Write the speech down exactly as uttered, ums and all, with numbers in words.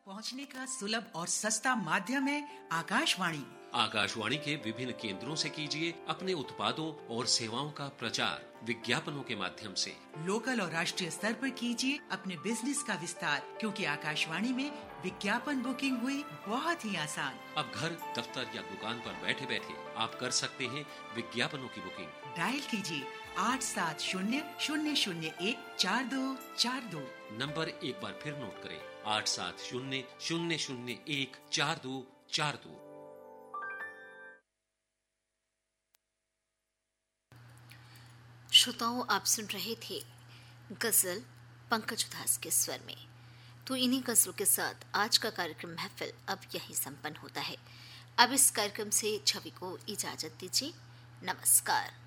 पहुंचने का सुलभ और सस्ता माध्यम है आकाशवाणी। आकाशवाणी के विभिन्न केंद्रों से कीजिए अपने उत्पादों और सेवाओं का प्रचार विज्ञापनों के माध्यम से। लोकल और राष्ट्रीय स्तर पर कीजिए अपने बिजनेस का विस्तार, क्योंकि आकाशवाणी में विज्ञापन बुकिंग हुई बहुत ही आसान। अब घर, दफ्तर या दुकान पर बैठे बैठे आप कर सकते हैं विज्ञापनों की बुकिंग। डायल कीजिए आठ सात शून्य शून्य शून्य एक चार दो चार दो। नंबर एक बार फिर नोट करें, आठ सात शून्य शून्य शून्य एक चार दो चार दो। श्रोताओं, आप सुन रहे थे गजल पंकज उधास के स्वर में। तो इन्हीं गजलों के साथ आज का कार्यक्रम महफिल अब यहीं संपन्न होता है। अब इस कार्यक्रम से छवि को इजाजत दीजिए। नमस्कार।